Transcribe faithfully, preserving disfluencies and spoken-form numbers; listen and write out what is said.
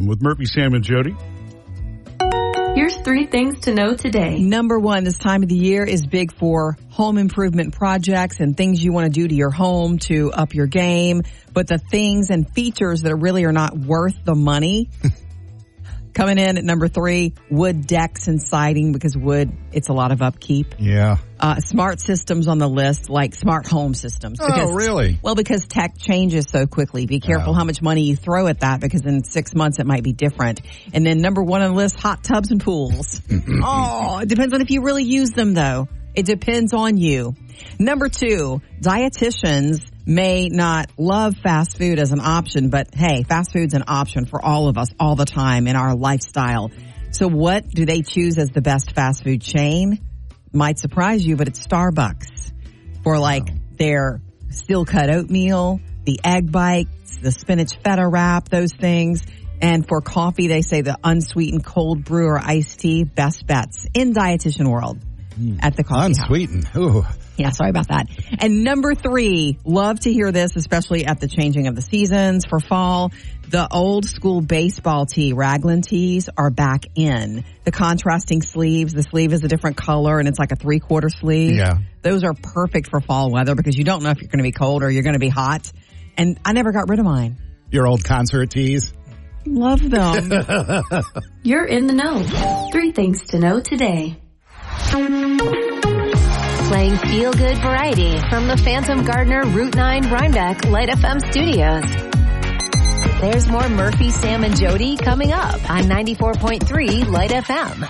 with Murphy, Sam, and Jody. Here's three things to know today. Number one, this time of the year is big for home improvement projects and things you want to do to your home to up your game. But the things and features that really are not worth the money. Coming in at number three, wood decks and siding, because wood, it's a lot of upkeep. Yeah. Uh, smart systems on the list, like smart home systems. Oh, Because, really? well, because tech changes so quickly. Be careful Oh. how much money you throw at that, because in six months it might be different. And then number one on the list, hot tubs and pools. Oh, it depends on if you really use them, though. It depends on you. Number two, dietitians may not love fast food as an option, but hey, fast food's an option for all of us all the time in our lifestyle. So what do they choose as the best fast food chain? Might surprise you, but it's Starbucks. For like their steel cut oatmeal, the egg bites, the spinach feta wrap, those things. And for coffee, they say the unsweetened cold brew or iced tea, best bets in dietitian world at the coffee house. Unsweetened. Ooh. Yeah, sorry about that. And number three, love to hear this, especially at the changing of the seasons for fall. The old school baseball tee, raglan tees, are back in. The contrasting sleeves, the sleeve is a different color and it's like a three quarter sleeve. Yeah. Those are perfect for fall weather because you don't know if you're going to be cold or you're going to be hot. And I never got rid of mine. Your old concert tees. Love them. You're in the know. Three things to know today. Playing feel-good variety from the Phantom Gardener Route nine Rhinebeck Light F M studios. There's more Murphy, Sam, and Jody coming up on ninety-four point three Light F M.